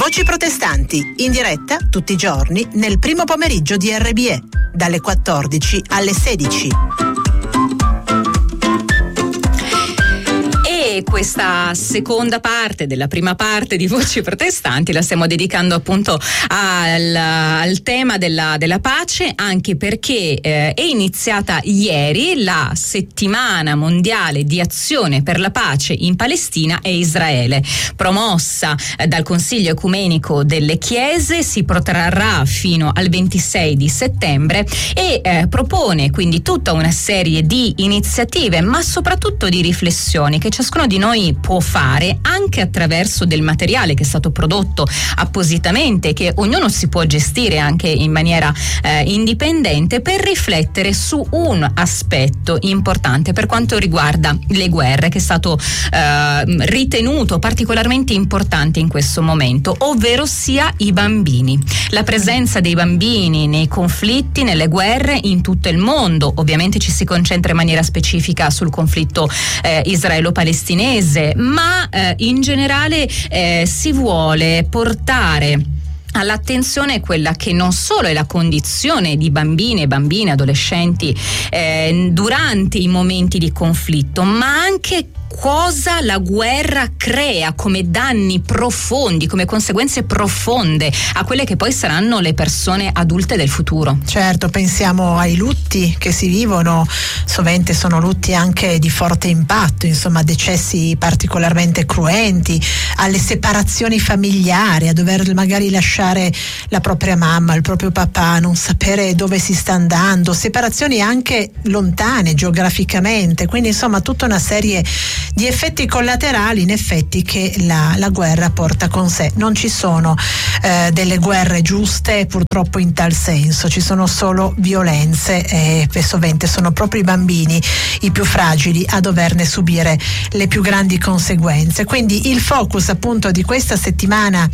Voci protestanti, in diretta tutti i giorni nel primo pomeriggio di RBE, dalle 14 alle 16. E questa seconda parte della prima parte di Voci Protestanti la stiamo dedicando appunto al tema della pace, anche perché è iniziata ieri la settimana mondiale di azione per la pace in Palestina e Israele, promossa dal Consiglio Ecumenico delle Chiese. Si protrarrà fino al 26 di settembre e propone quindi tutta una serie di iniziative, ma soprattutto di riflessioni che ciascuno di noi può fare anche attraverso del materiale che è stato prodotto appositamente, che ognuno si può gestire anche in maniera indipendente, per riflettere su un aspetto importante per quanto riguarda le guerre, che è stato ritenuto particolarmente importante in questo momento, ovvero sia i bambini, la presenza dei bambini nei conflitti, nelle guerre in tutto il mondo. Ovviamente ci si concentra in maniera specifica sul conflitto israelo-palestinese, ma in generale si vuole portare all'attenzione quella che non solo è la condizione di bambine, bambini, adolescenti durante i momenti di conflitto, ma anche cosa la guerra crea come danni profondi, come conseguenze profonde a quelle che poi saranno le persone adulte del futuro. Certo, pensiamo ai lutti che si vivono, sovente sono lutti anche di forte impatto, insomma decessi particolarmente cruenti, alle separazioni familiari, a dover magari lasciare la propria mamma, il proprio papà, non sapere dove si sta andando, separazioni anche lontane geograficamente, quindi insomma tutta una serie di effetti collaterali, in effetti, che la guerra porta con sé. Non ci sono delle guerre giuste purtroppo in tal senso, ci sono solo violenze e sovente sono proprio i bambini i più fragili a doverne subire le più grandi conseguenze. Quindi il focus appunto di questa settimana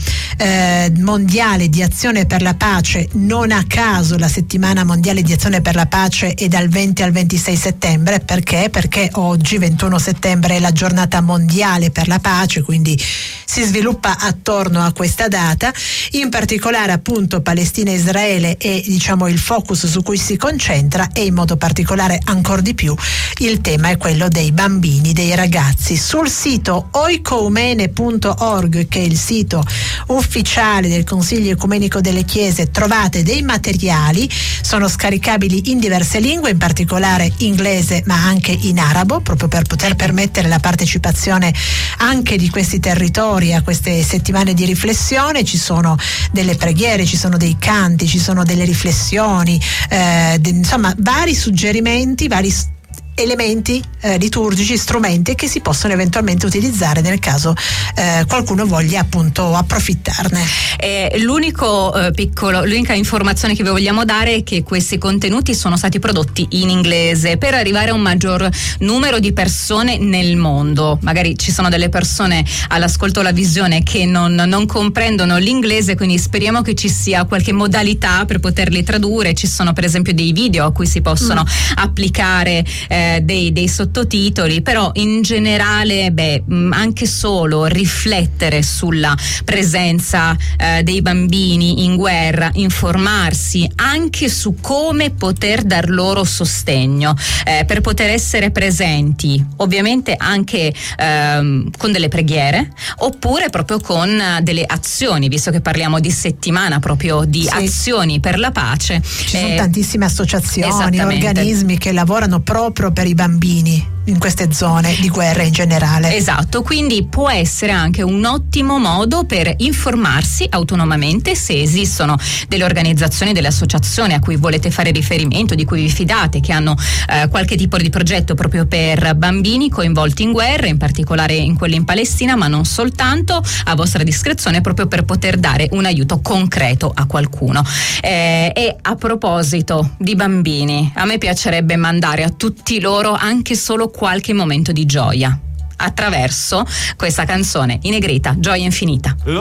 mondiale di azione per la pace, non a caso la settimana mondiale di azione per la pace è dal 20 al 26 settembre, perché oggi 21 settembre è la giornata mondiale per la pace, quindi si sviluppa attorno a questa data. In particolare appunto Palestina e Israele è il focus su cui si concentra, e in modo particolare ancor di più il tema è quello dei bambini, dei ragazzi. Sul sito oicoumene.org, che è il sito ufficiale del Consiglio Ecumenico delle Chiese, trovate dei materiali, sono scaricabili in diverse lingue, in particolare inglese ma anche in arabo, proprio per poter permettere la partecipazione anche di questi territori a queste settimane di riflessione. Ci sono delle preghiere, ci sono dei canti, ci sono delle riflessioni, insomma vari suggerimenti, vari elementi liturgici, strumenti che si possono eventualmente utilizzare nel caso qualcuno voglia appunto approfittarne. L'unica informazione che vi vogliamo dare è che questi contenuti sono stati prodotti in inglese per arrivare a un maggior numero di persone nel mondo. Magari ci sono delle persone all'ascolto o alla visione che non comprendono l'inglese, quindi speriamo che ci sia qualche modalità per poterli tradurre. Ci sono per esempio dei video a cui si possono applicare dei sottotitoli, però in generale anche solo riflettere sulla presenza dei bambini in guerra, informarsi anche su come poter dar loro sostegno per poter essere presenti, ovviamente anche con delle preghiere, oppure proprio con delle azioni, visto che parliamo di settimana proprio di azioni per la pace. Ci sono tantissime associazioni, organismi che lavorano proprio per i bambini in queste zone di guerra in generale. Esatto, quindi può essere anche un ottimo modo per informarsi autonomamente, se esistono delle organizzazioni, delle associazioni a cui volete fare riferimento, di cui vi fidate, che hanno qualche tipo di progetto proprio per bambini coinvolti in guerra, in particolare in quelle in Palestina, ma non soltanto, a vostra discrezione, proprio per poter dare un aiuto concreto a qualcuno. E a proposito di bambini, a me piacerebbe mandare a tutti loro anche solo qualche momento di gioia attraverso questa canzone in negrita, Gioia Infinita.